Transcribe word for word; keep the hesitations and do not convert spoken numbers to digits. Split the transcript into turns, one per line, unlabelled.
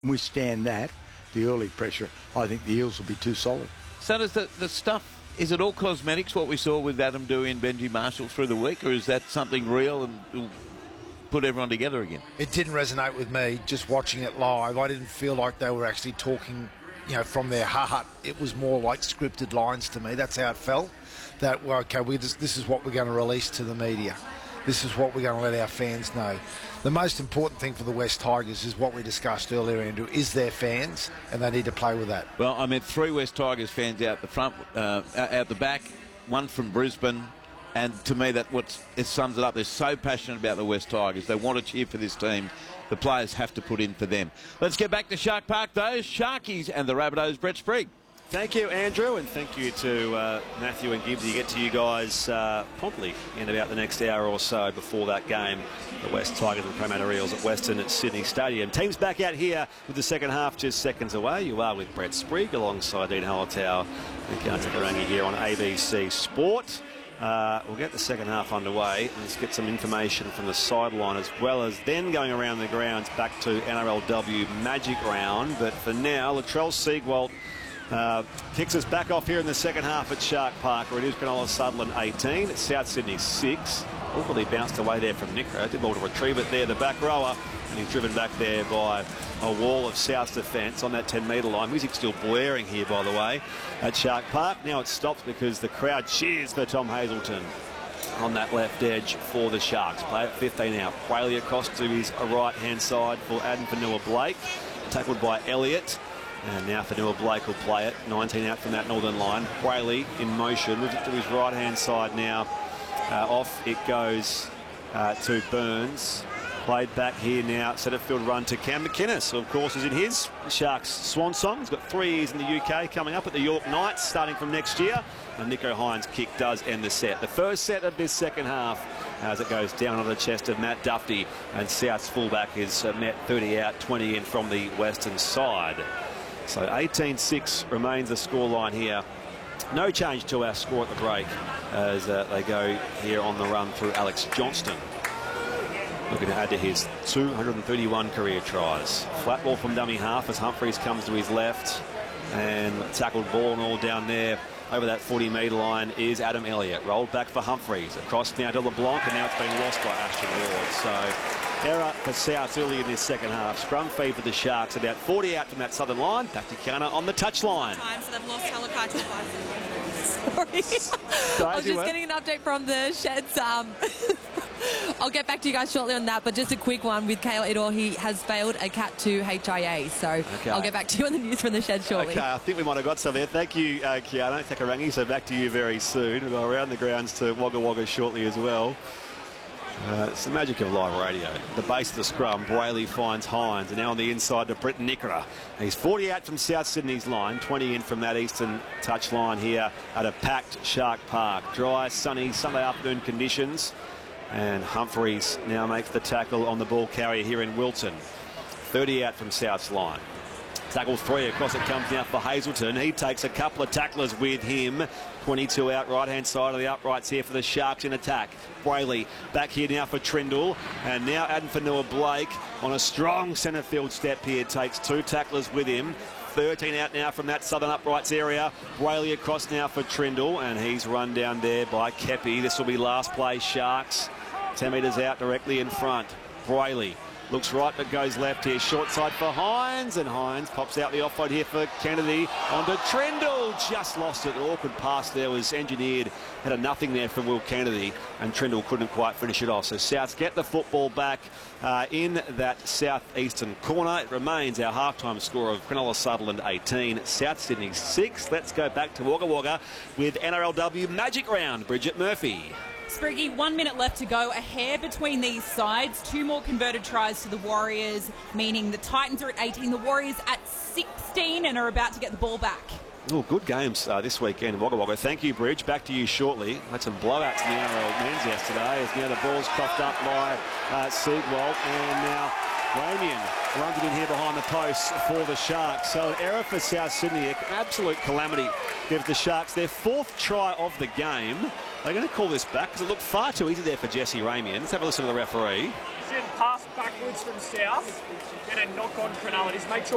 withstand that, the early pressure, I think the Eels will be too solid.
So does the, the stuff, is it all cosmetics, what we saw with Adam Doueihi and Benji Marshall through the week, or is that something real and will put everyone together again?
It didn't resonate with me just watching it live. I didn't feel like they were actually talking, you know, from their heart. It was more like scripted lines to me. That's how it felt. That, well, okay, we just, this is what we're going to release to the media. This is what we're going to let our fans know. The most important thing for the West Tigers is what we discussed earlier, Andrew, is their fans, and they need to play with that.
Well, I met three West Tigers fans out the front, uh, out the back, one from Brisbane, and to me that what it sums it up. They're so passionate about the West Tigers. They want to cheer for this team. The players have to put in for them. Let's get back to Shark Park, though. Sharkies and the Rabbitohs, Brett Sprigg.
Thank you, Andrew, and thank you to uh, Matthew and Gibbs. You get to you guys uh, promptly in about the next hour or so before that game. The West Tigers and Parramatta Eels at Western at Sydney Stadium. Teams back out here with the second half just seconds away. You are with Brett Sprigg alongside Dean Hollitow and Kiana Takarangi here on A B C Sport. Uh, we'll get the second half underway. Let's get some information from the sideline as well as then going around the grounds back to N R L W Magic Round. But for now, Latrell Siegwalt Uh, kicks us back off here in the second half at Shark Park, where it is Cronulla Sutherland eighteen, South Sydney six. Awkwardly bounced away there from Nickra. Did well to retrieve it there, the back rower, and he's driven back there by a wall of South's defence on that ten metre line. Music's still blaring here, by the way, at Shark Park. Now it stops because the crowd cheers for Tom Hazelton on that left edge for the Sharks. Play at fifteen out. Whaley across to his right-hand side for Adam Fanua-Blake. Tackled by Elliott. And now Fanua-Blake will play it. nineteen out from that northern line. Whaley in motion. Moves it to his right-hand side now. Uh, off it goes uh, to Burns. Played back here now. Centre field run to Cam McInnes, who of course is in his Sharks swan song. He's got three years in the U K coming up at the York Knights starting from next year. And Nico Hines' kick does end the set. The first set of this second half as it goes down on the chest of Matt Duffy. And South's fullback is uh, Matt thirty out, twenty in from the western side. So eighteen six remains the scoreline here. No change to our score at the break as uh, they go here on the run through Alex Johnston. Looking to add to his two hundred thirty-one career tries. Flat ball from dummy half as Humphreys comes to his left. And tackled ball and all down there over that forty metre line is Adam Elliott. Rolled back for Humphreys. Across now to LeBlanc, and now it's been lost by Ashton Ward. So error for South early in this second half. Scrum feed for the Sharks. About forty out from that southern line. Back to Kiana on the touchline.
Time, so they've lost Talakai twice. Sorry. I was just getting an update from the Sheds. Um, I'll get back to you guys shortly on that, but just a quick one with Kale Idor. He has failed a Cat two H I A, so okay. I'll get back to you on the news from the Shed shortly.
Okay, I think we might have got some there. Thank you, uh, Kiana Takarangi. So back to you very soon. We'll go around the grounds to Wagga Wagga shortly as well. Uh, it's the magic of live radio. The base of the scrum, Whaley finds Hines, and now on the inside to Britton Nickra. He's forty out from South Sydney's line, twenty in from that eastern touch line here at a packed Shark Park. Dry, sunny, Sunday afternoon conditions. And Humphreys now makes the tackle on the ball carrier here in Wilton. thirty out from South's line. Tackle three across it comes now for Hazelton. He takes a couple of tacklers with him. twenty-two out, right-hand side of the uprights here for the Sharks in attack. Whaley back here now for Trindle. And now Adam Fanua-Blake on a strong centre field step here. Takes two tacklers with him. thirteen out now from that southern uprights area. Whaley across now for Trindle. And he's run down there by Kepi. This will be last play Sharks. ten metres out directly in front. Whaley looks right but goes left here. Short side for Hines, and Hines pops out the offload here for Kennedy. Onto Trindle. Just lost it. An awkward pass there was engineered. Had a nothing there from Will Kennedy, and Trindle couldn't quite finish it off. So Souths get the football back uh, in that southeastern corner. It remains our halftime score of Cronulla Sutherland eighteen, South Sydney six. Let's go back to Wagga Wagga with N R L W Magic Round. Bridget Murphy.
Spriggy, one minute left to go. A hair between these sides. Two more converted tries to the Warriors, meaning the Titans are at eighteen, the Warriors at sixteen, and are about to get the ball back.
Oh, good games uh, this weekend, Wagga Wagga. Thank you, Bridge. Back to you shortly. Had some blowouts in the N R L men's yesterday, as now the ball's coughed up by uh, Siegwalt, and now Ramian runs it in here behind the post for the Sharks. So an error for South Sydney, an absolute calamity. Gives the Sharks their fourth try of the game. They're going to call this back because it looked far too easy there for Jesse Ramian. Let's have a listen to the referee.
Pass backwards from South, get a knock on Cronulla. Just make sure